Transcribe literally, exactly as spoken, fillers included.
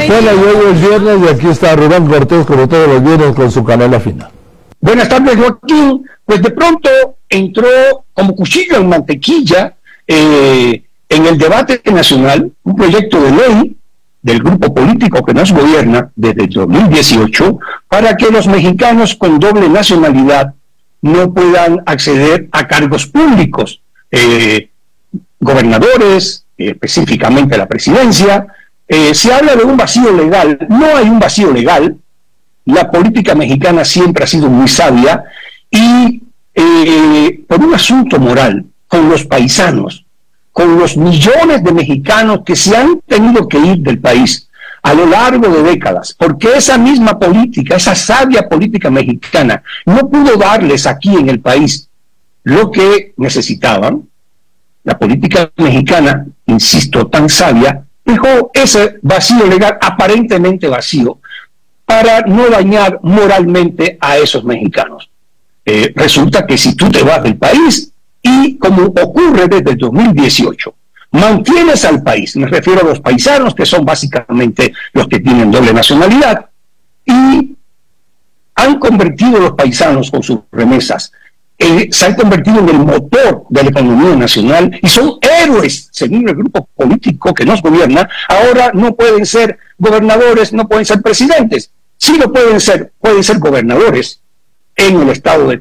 Apenas llegó el viernes y aquí está Rubén Cortés, como todos los viernes, con su canela fina. Buenas tardes, Joaquín. Pues de pronto entró como cuchillo en mantequilla eh, en el debate nacional un proyecto de ley del grupo político que nos gobierna desde el dos mil dieciocho para que los mexicanos con doble nacionalidad no puedan acceder a cargos públicos, eh, gobernadores, eh, específicamente a la presidencia. Eh, se habla de un vacío legal. No hay un vacío legal. La política mexicana siempre ha sido muy sabia y eh, por un asunto moral con los paisanos, con los millones de mexicanos que se han tenido que ir del país a lo largo de décadas, porque esa misma política, esa sabia política mexicana, no pudo darles aquí en el país lo que necesitaban. La política mexicana, insisto, tan sabia, dejó ese vacío legal, aparentemente vacío, para no dañar moralmente a esos mexicanos. Eh, resulta que si tú te vas del país y, como ocurre desde el dos mil dieciocho, mantienes al país, me refiero a los paisanos, que son básicamente los que tienen doble nacionalidad, y han convertido los paisanos con sus remesas, eh, se han convertido en el motor de la economía nacional y son héroes, según el grupo político que nos gobierna. Ahora no pueden ser gobernadores, no pueden ser presidentes. Sí lo pueden ser, pueden ser gobernadores en el estado de